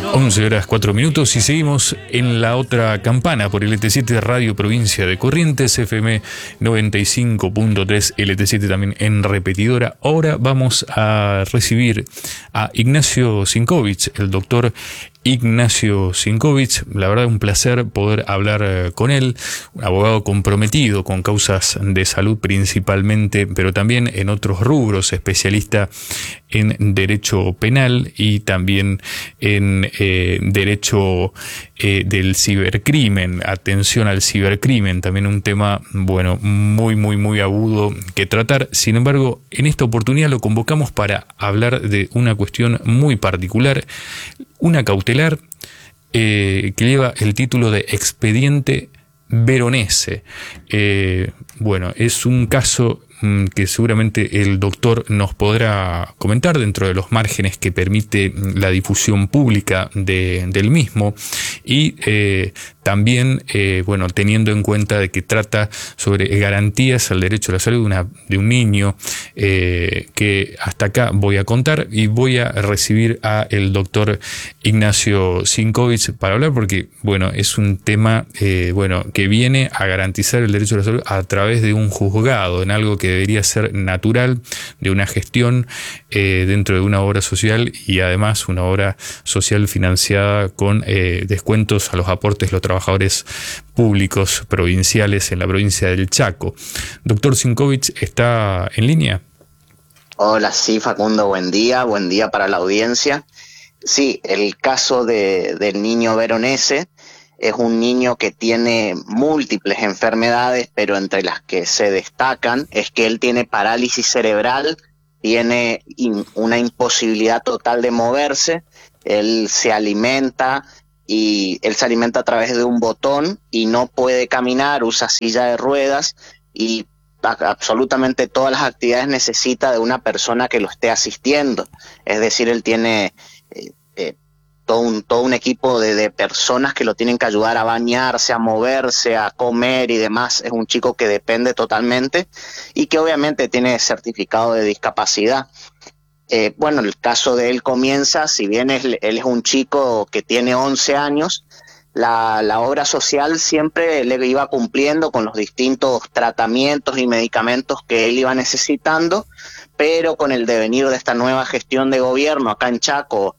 11:04 y seguimos en la otra campana por LT7 Radio Provincia de Corrientes, FM 95.3, LT7 también en repetidora. Ahora vamos a recibir a Ignacio Sinkovich, el doctor Ignacio Sinkovich. La verdad, un placer poder hablar con él, un abogado comprometido con causas de salud principalmente, pero también en otros rubros, especialista en derecho penal y también en derecho del cibercrimen, atención al cibercrimen, también un tema, bueno, muy agudo que tratar. Sin embargo, en esta oportunidad lo convocamos para hablar de una cuestión muy particular, una cautelar que lleva el título de Expediente Veronese. Bueno, es un caso que seguramente el doctor nos podrá comentar dentro de los márgenes que permite la difusión pública del mismo y también, bueno, teniendo en cuenta de que trata sobre garantías al derecho a la salud de un niño, que hasta acá voy a contar, y voy a recibir a el doctor Ignacio Sinkovich para hablar porque, bueno, es un tema, bueno, que viene a garantizar el derecho a la salud a través de un juzgado, en algo que debería ser natural, de una gestión dentro de una obra social, y además una obra social financiada con descuentos a los aportes de los trabajadores públicos provinciales en la provincia del Chaco. Doctor Sinkovich, ¿está en línea? Hola, sí, Facundo, buen día para la audiencia. Sí, el caso del niño Veronese es un niño que tiene múltiples enfermedades, pero entre las que se destacan es que él tiene parálisis cerebral, tiene una imposibilidad total de moverse, él se alimenta a través de un botón y no puede caminar, usa silla de ruedas y absolutamente todas las actividades necesita de una persona que lo esté asistiendo. Es decir, él tiene todo un equipo de personas que lo tienen que ayudar a bañarse, a moverse, a comer y demás. Es un chico que depende totalmente y que obviamente tiene certificado de discapacidad. Bueno, el caso de él comienza, si bien él es un chico que tiene 11 años, la obra social siempre le iba cumpliendo con los distintos tratamientos y medicamentos que él iba necesitando, pero con el devenir de esta nueva gestión de gobierno acá en Chaco,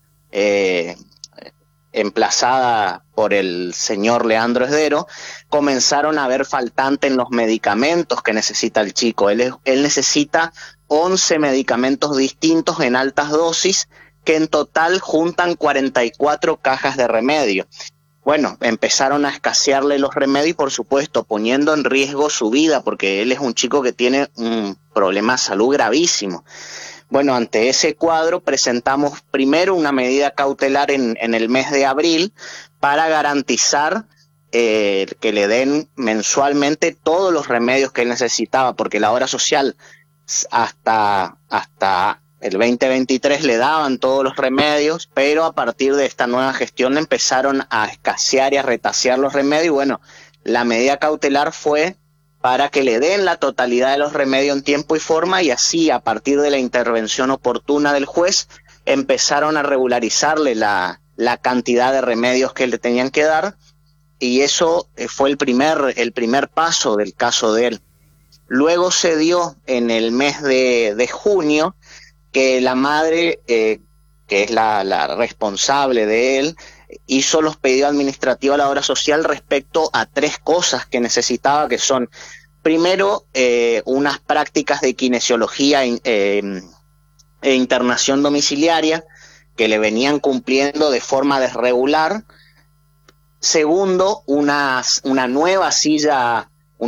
emplazada por el señor Leandro Esdero, comenzaron a haber faltante en los medicamentos que necesita el chico. Él necesita 11 medicamentos distintos en altas dosis que en total juntan 44 cajas de remedio. Bueno, empezaron a escasearle los remedios y, por supuesto, poniendo en riesgo su vida, porque él es un chico que tiene un problema de salud gravísimo. Bueno, ante ese cuadro presentamos primero una medida cautelar en el mes de abril para garantizar que le den mensualmente todos los remedios que él necesitaba, porque la obra social hasta el 2023 le daban todos los remedios, pero a partir de esta nueva gestión empezaron a escasear y a retasear los remedios. Y bueno, la medida cautelar fue para que le den la totalidad de los remedios en tiempo y forma, y así, a partir de la intervención oportuna del juez, empezaron a regularizarle la cantidad de remedios que le tenían que dar, y eso fue el primer paso del caso de él. Luego se dio en el mes de junio que la madre, que es la responsable de él, hizo los pedidos administrativos a la obra social respecto a 3 cosas que necesitaba, que son, primero, unas prácticas de kinesiología e internación domiciliaria que le venían cumpliendo de forma desregular. Segundo, una nueva silla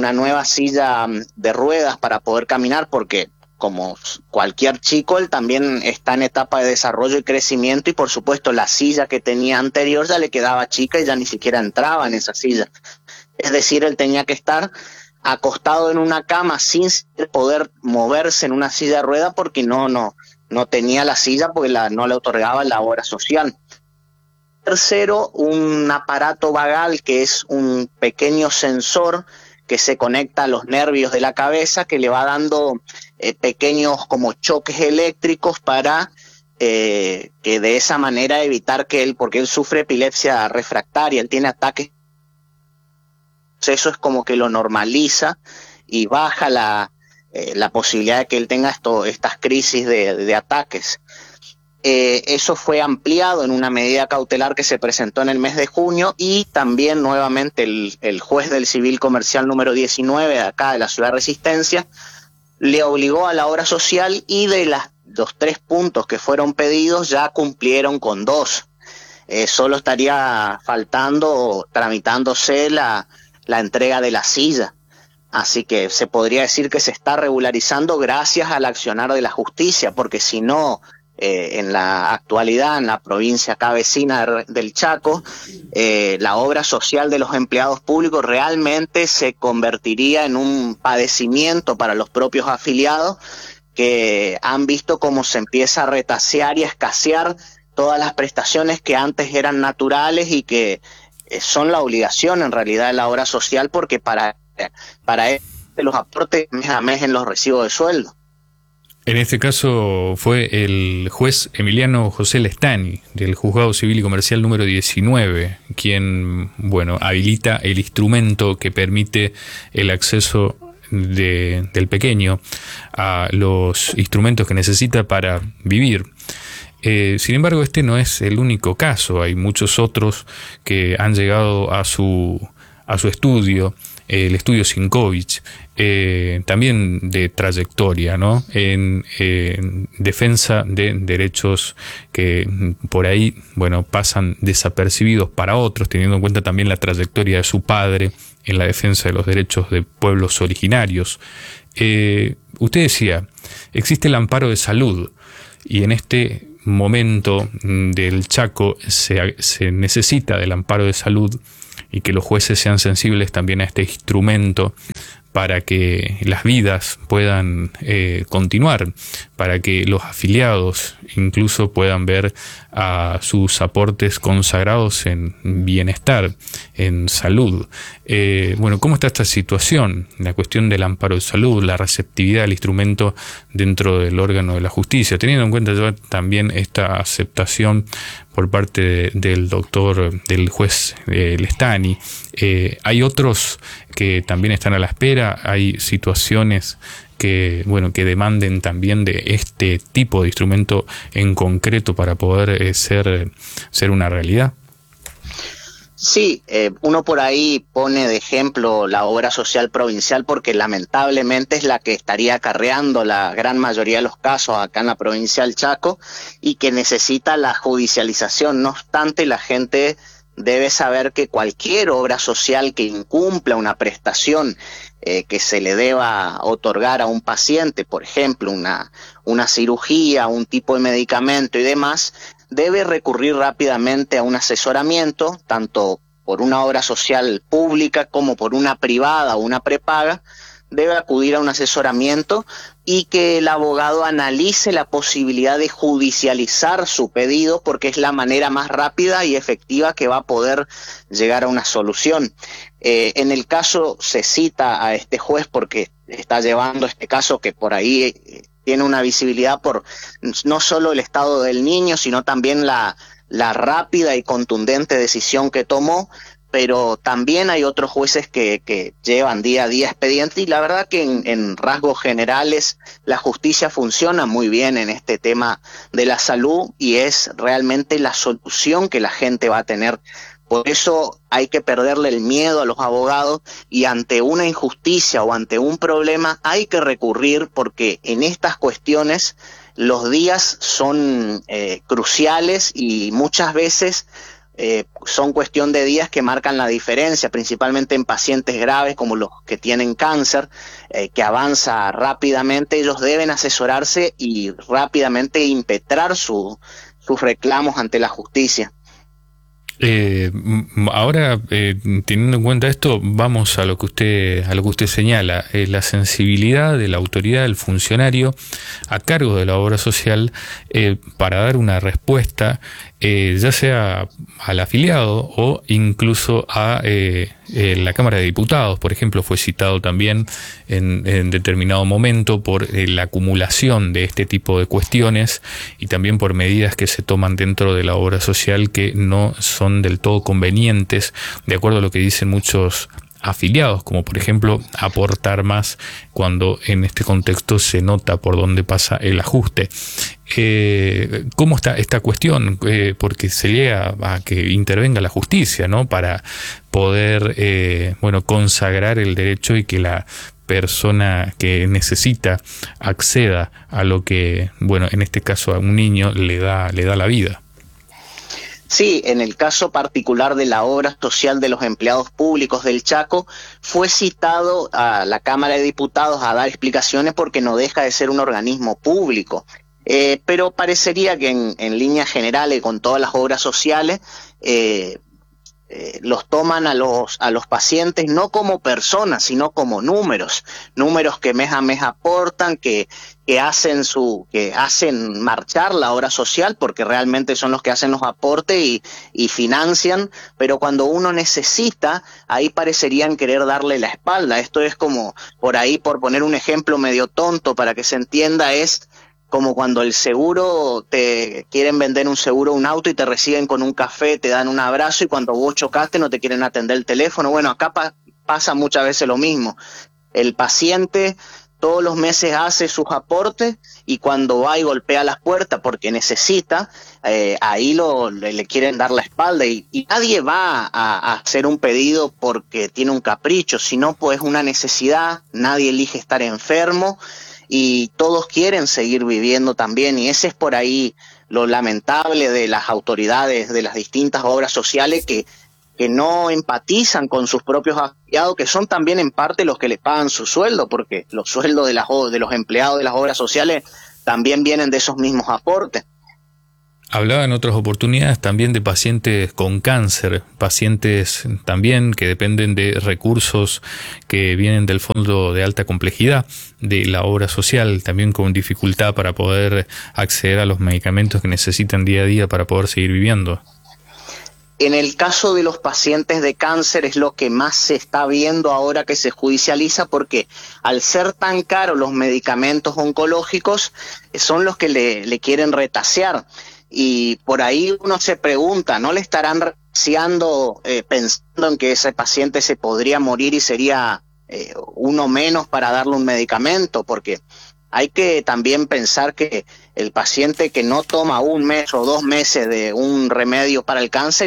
de ruedas para poder caminar, porque como cualquier chico, él también está en etapa de desarrollo y crecimiento, y por supuesto la silla que tenía anterior ya le quedaba chica y ya ni siquiera entraba en esa silla. Es decir, él tenía que estar acostado en una cama sin poder moverse en una silla de rueda porque no tenía la silla, porque no le otorgaba la obra social. Tercero, un aparato vagal, que es un pequeño sensor que se conecta a los nervios de la cabeza, que le va dando pequeños como choques eléctricos para que de esa manera evitar que él, porque él sufre epilepsia refractaria, él tiene ataques, eso es como que lo normaliza y baja la posibilidad de que él tenga estas crisis de ataques. Eso fue ampliado en una medida cautelar que se presentó en el mes de junio, y también nuevamente el juez del Civil Comercial número 19 de acá de la ciudad de Resistencia le obligó a la obra social, y de los 3 puntos que fueron pedidos ya cumplieron con 2. Solo estaría faltando, tramitándose la entrega de la silla. Así que se podría decir que se está regularizando gracias al accionar de la justicia, porque si no, en la actualidad, en la provincia acá vecina del Chaco, la obra social de los empleados públicos realmente se convertiría en un padecimiento para los propios afiliados, que han visto cómo se empieza a retasear y a escasear todas las prestaciones que antes eran naturales y que son la obligación en realidad de la obra social, porque para los aportes mes a mes en los recibos de sueldo. En este caso fue el juez Emiliano José Lestani, del Juzgado Civil y Comercial número 19, quien, habilita el instrumento que permite el acceso del pequeño a los instrumentos que necesita para vivir. Sin embargo, este no es el único caso. Hay muchos otros que han llegado a su estudio, el estudio Sinkovich, también de trayectoria, ¿no? En defensa de derechos que por ahí, pasan desapercibidos para otros, teniendo en cuenta también la trayectoria de su padre en la defensa de los derechos de pueblos originarios. Usted decía, existe el amparo de salud, y en este momento del Chaco se necesita del amparo de salud, y que los jueces sean sensibles también a este instrumento para que las vidas puedan continuar, para que los afiliados incluso puedan ver a sus aportes consagrados en bienestar, en salud. ¿Cómo está esta situación? La cuestión del amparo de salud, la receptividad del instrumento dentro del órgano de la justicia, teniendo en cuenta ya también esta aceptación por parte del juez Lestani. Hay otros que también están a la espera, hay situaciones que demanden también de este tipo de instrumento en concreto para poder ser una realidad. Sí, uno por ahí pone de ejemplo la obra social provincial, porque lamentablemente es la que estaría acarreando la gran mayoría de los casos acá en la provincia del Chaco, y que necesita la judicialización. No obstante, la gente debe saber que cualquier obra social que incumpla una prestación que se le deba otorgar a un paciente, por ejemplo, una cirugía, un tipo de medicamento y demás, debe recurrir rápidamente a un asesoramiento, tanto por una obra social pública como por una privada o una prepaga. Debe acudir a un asesoramiento y que el abogado analice la posibilidad de judicializar su pedido, porque es la manera más rápida y efectiva que va a poder llegar a una solución. En el caso se cita a este juez porque está llevando este caso que por ahí tiene una visibilidad por no solo el estado del niño, sino también la rápida y contundente decisión que tomó. Pero también hay otros jueces que llevan día a día expedientes, y la verdad que en rasgos generales la justicia funciona muy bien en este tema de la salud, y es realmente la solución que la gente va a tener. Por eso hay que perderle el miedo a los abogados, y ante una injusticia o ante un problema hay que recurrir, porque en estas cuestiones los días son cruciales, y muchas veces son cuestión de días que marcan la diferencia, principalmente en pacientes graves como los que tienen cáncer, que avanza rápidamente. Ellos deben asesorarse y rápidamente impetrar sus reclamos ante la justicia. Ahora, teniendo en cuenta esto, vamos a lo que usted señala, la sensibilidad de la autoridad del funcionario a cargo de la obra social para dar una respuesta ya sea al afiliado o incluso a la Cámara de Diputados, por ejemplo, fue citado también en determinado momento por la acumulación de este tipo de cuestiones y también por medidas que se toman dentro de la obra social que no son del todo convenientes, de acuerdo a lo que dicen muchos afiliados, como por ejemplo aportar más cuando en este contexto se nota por dónde pasa el ajuste. ¿Cómo está esta cuestión? Porque se llega a que intervenga la justicia, ¿no? Para poder consagrar el derecho y que la persona que necesita acceda a lo que, en este caso a un niño le da la vida. Sí, en el caso particular de la obra social de los empleados públicos del Chaco, fue citado a la Cámara de Diputados a dar explicaciones porque no deja de ser un organismo público. Pero parecería que en líneas generales, con todas las obras sociales, los toman a los pacientes no como personas, sino como números que mes a mes aportan, que hacen marchar la obra social, porque realmente son los que hacen los aportes y financian, pero cuando uno necesita, ahí parecerían querer darle la espalda. Esto es como, por poner un ejemplo medio tonto para que se entienda, es como cuando el seguro, te quieren vender un seguro, un auto, y te reciben con un café, te dan un abrazo, y cuando vos chocaste no te quieren atender el teléfono. Bueno, acá pasa muchas veces lo mismo. El paciente todos los meses hace sus aportes, y cuando va y golpea las puertas porque necesita, ahí le quieren dar la espalda, y nadie va a hacer un pedido porque tiene un capricho, sino pues una necesidad. Nadie elige estar enfermo, y todos quieren seguir viviendo también, y ese es por ahí lo lamentable de las autoridades de las distintas obras sociales, que no empatizan con sus propios afiliados, que son también en parte los que les pagan su sueldo, porque los sueldos de los empleados de las obras sociales también vienen de esos mismos aportes. Hablaba en otras oportunidades también de pacientes con cáncer, pacientes también que dependen de recursos que vienen del Fondo de Alta Complejidad de la obra social, también con dificultad para poder acceder a los medicamentos que necesitan día a día para poder seguir viviendo. En el caso de los pacientes de cáncer es lo que más se está viendo ahora que se judicializa, porque al ser tan caros los medicamentos oncológicos, son los que le quieren retasear. Y por ahí uno se pregunta, ¿no le estarán retaseando pensando en que ese paciente se podría morir y sería uno menos para darle un medicamento? Porque hay que también pensar que el paciente que no toma un mes o 2 meses de un remedio para el cáncer,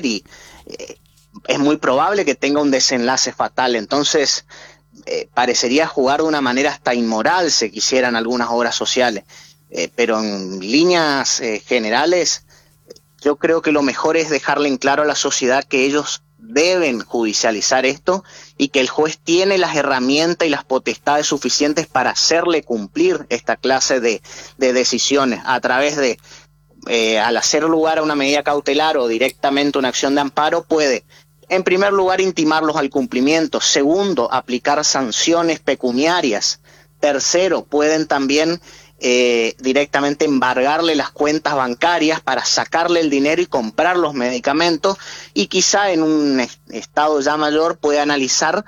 es muy probable que tenga un desenlace fatal. Entonces, parecería jugar de una manera hasta inmoral, se quisieran algunas obras sociales. Pero en líneas generales, yo creo que lo mejor es dejarle en claro a la sociedad que ellos deben judicializar esto, y que el juez tiene las herramientas y las potestades suficientes para hacerle cumplir esta clase de decisiones a través de, al hacer lugar a una medida cautelar o directamente una acción de amparo, puede, en primer lugar, intimarlos al cumplimiento. Segundo, aplicar sanciones pecuniarias. Tercero, pueden también directamente embargarle las cuentas bancarias para sacarle el dinero y comprar los medicamentos, y quizá en un estado ya mayor puede analizar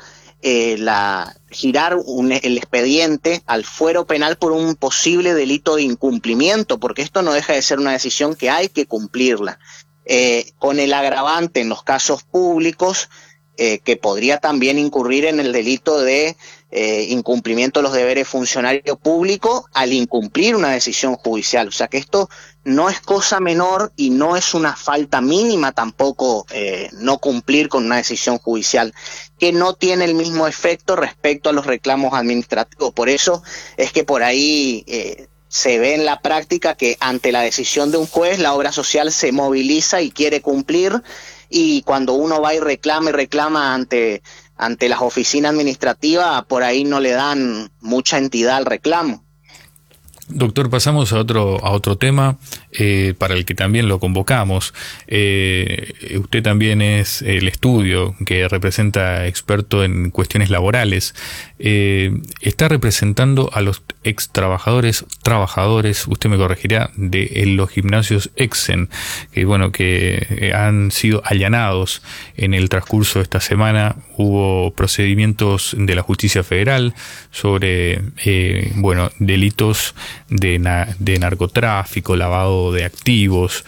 girar el expediente al fuero penal por un posible delito de incumplimiento, porque esto no deja de ser una decisión que hay que cumplirla, con el agravante en los casos públicos, que podría también incurrir en el delito de incumplimiento de los deberes funcionario público al incumplir una decisión judicial. O sea que esto no es cosa menor, y no es una falta mínima tampoco no cumplir con una decisión judicial, que no tiene el mismo efecto respecto a los reclamos administrativos. Por eso es que por ahí se ve en la práctica que ante la decisión de un juez la obra social se moviliza y quiere cumplir, y cuando uno va y reclama ante las oficinas administrativas, por ahí no le dan mucha entidad al reclamo. Doctor, pasamos a otro tema. para el que también lo convocamos. Usted también es el estudio que representa experto en cuestiones laborales. Está representando a los ex trabajadores, usted me corregirá, de los gimnasios Exen, que han sido allanados en el transcurso de esta semana. Hubo procedimientos de la justicia federal sobre delitos de narcotráfico, lavado de activos,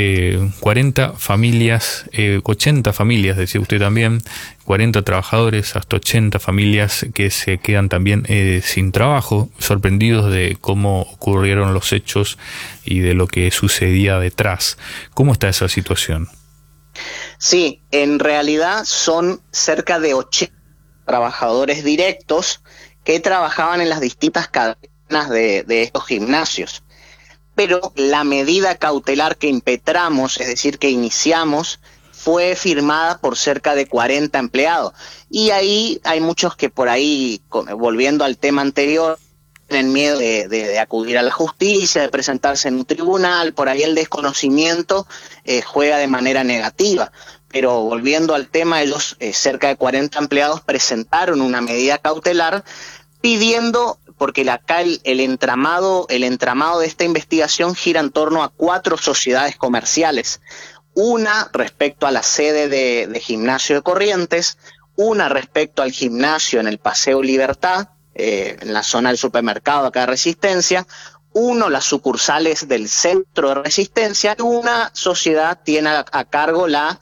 40 familias, 80 familias, decía usted también, 40 trabajadores, hasta 80 familias que se quedan también sin trabajo, sorprendidos de cómo ocurrieron los hechos y de lo que sucedía detrás. ¿Cómo está esa situación? Sí, en realidad son cerca de 80 trabajadores directos que trabajaban en las distintas cadenas de estos gimnasios. Pero la medida cautelar que impetramos, es decir, que iniciamos, fue firmada por cerca de 40 empleados. Y ahí hay muchos que por ahí, volviendo al tema anterior, tienen miedo de acudir a la justicia, de presentarse en un tribunal. Por ahí el desconocimiento juega de manera negativa. Pero volviendo al tema, ellos, cerca de 40 empleados, presentaron una medida cautelar pidiendo, porque acá el entramado de esta investigación gira en torno a 4 sociedades comerciales. Una respecto a la sede de Gimnasio de Corrientes, una respecto al gimnasio en el Paseo Libertad, en la zona del supermercado acá de Resistencia, uno las sucursales del centro de Resistencia, y una sociedad tiene a cargo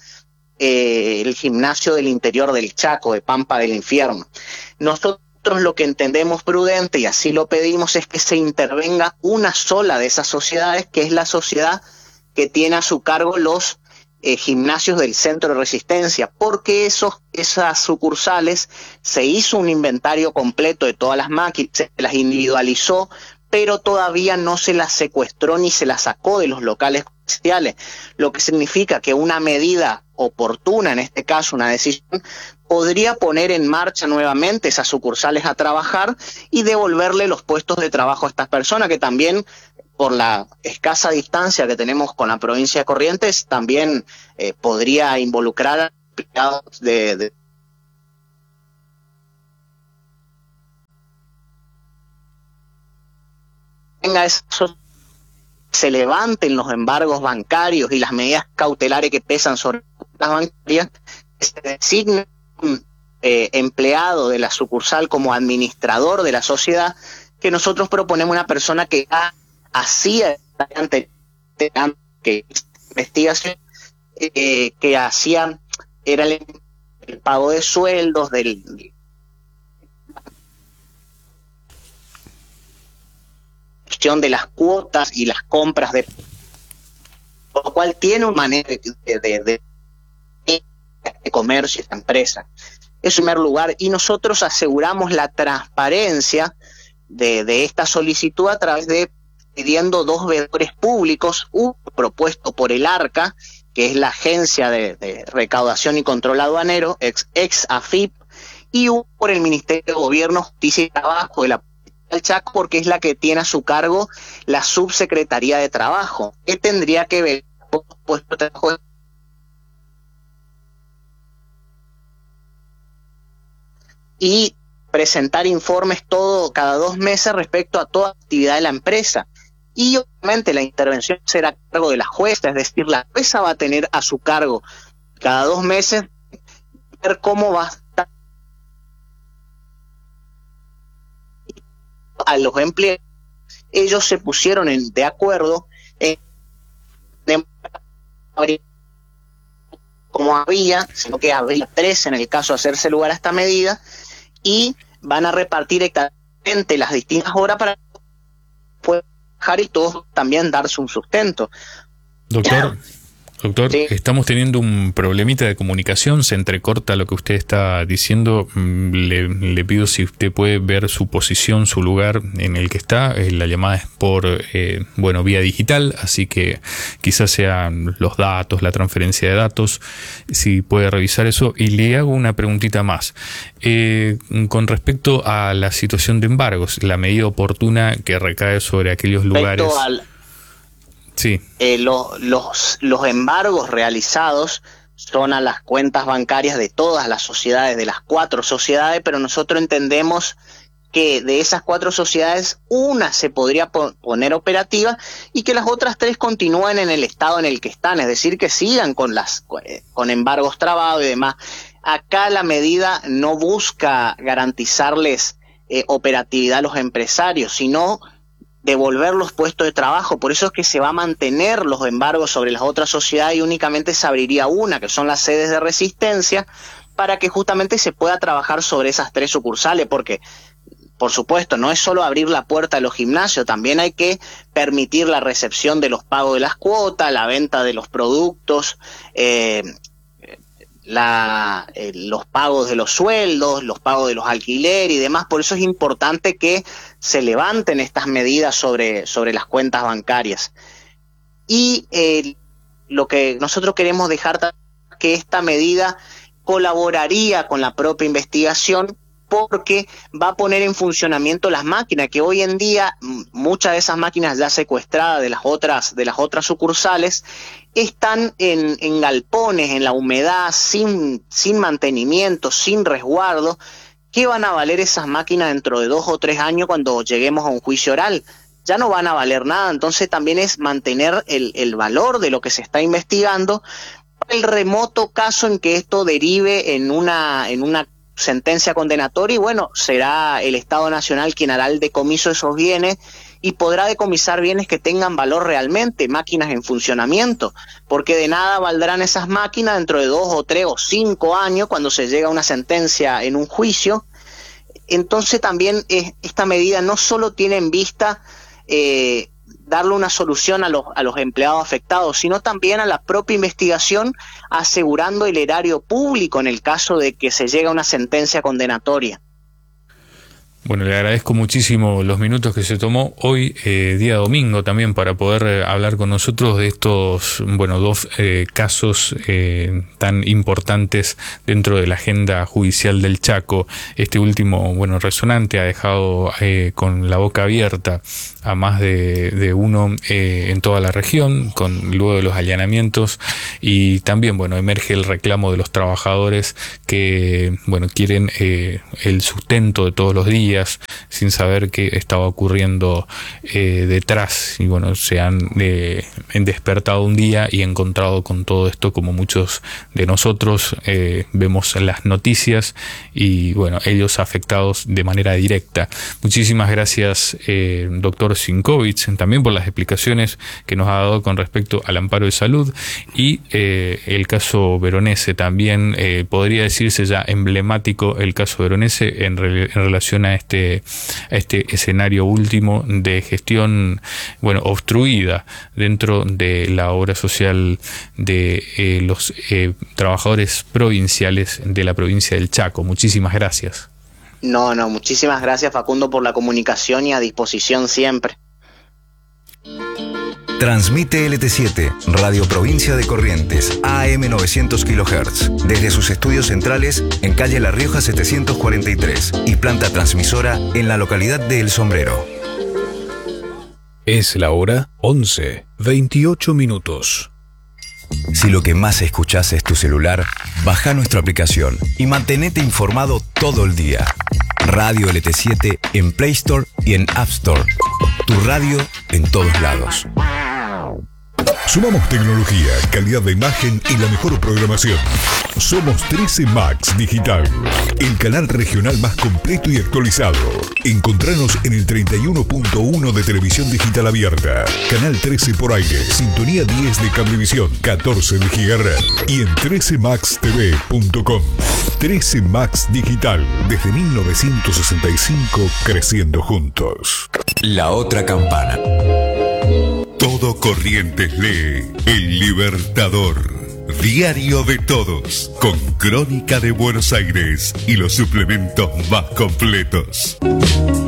el gimnasio del interior del Chaco, de Pampa del Infierno. Nosotros lo que entendemos prudente, y así lo pedimos, es que se intervenga una sola de esas sociedades, que es la sociedad que tiene a su cargo los gimnasios del centro de Resistencia, porque esas sucursales se hizo un inventario completo de todas las máquinas, se las individualizó, pero todavía no se las secuestró ni se las sacó de los locales comerciales, lo que significa que una medida oportuna, en este caso una decisión, podría poner en marcha nuevamente esas sucursales a trabajar y devolverle los puestos de trabajo a estas personas, que también, por la escasa distancia que tenemos con la provincia de Corrientes, también podría involucrar a empleados se levanten los embargos bancarios y las medidas cautelares que pesan sobre las bancarias, que se designe un empleado de la sucursal como administrador de la sociedad, que nosotros proponemos una persona que hacía investigación, que hacía, era el pago de sueldos, de las cuotas y las compras, por lo cual tiene una manera de comercio esta empresa. En primer lugar, y nosotros aseguramos la transparencia de esta solicitud a través de pidiendo 2 veedores públicos, uno propuesto por el ARCA, que es la Agencia de Recaudación y Control Aduanero, ex AFIP, y uno por el Ministerio de Gobierno, Justicia y Trabajo de la del Chaco, porque es la que tiene a su cargo la Subsecretaría de Trabajo, que tendría que ver por puesto de trabajo y presentar informes cada 2 meses respecto a toda actividad de la empresa. Y obviamente la intervención será a cargo de la jueza, es decir, la jueza va a tener a su cargo cada 2 meses ver cómo va a estar a los empleados. Ellos se pusieron de acuerdo como había, sino que habría 3 en el caso de hacerse lugar a esta medida, y van a repartir exactamente las distintas horas para poder trabajar y todos también darse un sustento. Doctor, sí. Estamos teniendo un problemita de comunicación, se entrecorta lo que usted está diciendo. Le pido si usted puede ver su posición, su lugar en el que está. La llamada es por vía digital, así que quizás sean los datos, la transferencia de datos, si puede revisar eso. Y le hago una preguntita más. Con respecto a la situación de embargos, la medida oportuna que recae sobre aquellos lugares... Sí. Los embargos realizados son a las cuentas bancarias de todas las sociedades, de las 4 sociedades, pero nosotros entendemos que de esas 4 sociedades, una se podría poner operativa y que las otras 3 continúen en el estado en el que están, es decir, que sigan con embargos trabados y demás. Acá la medida no busca garantizarles operatividad a los empresarios, sino devolver los puestos de trabajo. Por eso es que se va a mantener los embargos sobre las otras sociedades y únicamente se abriría una, que son las sedes de Resistencia, para que justamente se pueda trabajar sobre esas 3 sucursales, porque por supuesto, no es solo abrir la puerta de los gimnasios, también hay que permitir la recepción de los pagos de las cuotas, la venta de los productos, los pagos de los sueldos, los pagos de los alquileres y demás. Por eso es importante que se levanten estas medidas sobre las cuentas bancarias. Y lo que nosotros queremos dejar que esta medida colaboraría con la propia investigación, porque va a poner en funcionamiento las máquinas, que hoy en día muchas de esas máquinas ya secuestradas de las otras sucursales están en galpones, en la humedad, sin mantenimiento, sin resguardo. ¿Qué van a valer esas máquinas dentro de 2 o 3 años cuando lleguemos a un juicio oral? Ya no van a valer nada. Entonces también es mantener el valor de lo que se está investigando para el remoto caso en que esto derive en una sentencia condenatoria, y bueno, será el Estado Nacional quien hará el decomiso de esos bienes y podrá decomisar bienes que tengan valor realmente, máquinas en funcionamiento, porque de nada valdrán esas máquinas dentro de 2 o 3 o 5 años cuando se llega a una sentencia en un juicio. Entonces también esta medida no solo tiene en vista darle una solución a los empleados afectados, sino también a la propia investigación, asegurando el erario público en el caso de que se llegue a una sentencia condenatoria. Bueno, le agradezco muchísimo los minutos que se tomó hoy, día domingo, también para poder hablar con nosotros de estos, 2 casos tan importantes dentro de la agenda judicial del Chaco. Este último, resonante, ha dejado con la boca abierta a más de uno en toda la región, luego de los allanamientos, y también, emerge el reclamo de los trabajadores que, quieren el sustento de todos los días, sin saber qué estaba ocurriendo detrás, y se han despertado un día y encontrado con todo esto, como muchos de nosotros vemos en las noticias, y ellos afectados de manera directa. Muchísimas gracias, doctor Sinkovich, también por las explicaciones que nos ha dado con respecto al amparo de salud y el caso Veronese. También podría decirse ya emblemático el caso Veronese en relación a este escenario último de gestión obstruida dentro de la obra social de los trabajadores provinciales de la provincia del Chaco. Muchísimas gracias. No, muchísimas gracias, Facundo, por la comunicación y a disposición siempre. Transmite LT7, Radio Provincia de Corrientes, AM 900 kHz, desde sus estudios centrales en calle La Rioja 743 y planta transmisora en la localidad de El Sombrero. Es la hora 11:28. Si lo que más escuchás es tu celular, baja nuestra aplicación y mantenete informado todo el día. Radio LT7 en Play Store y en App Store. Tu radio en todos lados. Sumamos tecnología, calidad de imagen y la mejor programación. Somos 13 Max Digital, el canal regional más completo y actualizado. Encontranos en el 31.1 de televisión digital abierta, canal 13 por aire, sintonía 10 de cablevisión, 14 de gigahertz y en 13maxtv.com. 13 Max Digital, desde 1965, creciendo juntos. La otra campana. Todo Corrientes lee El Libertador, diario de todos, con crónica de Buenos Aires y los suplementos más completos.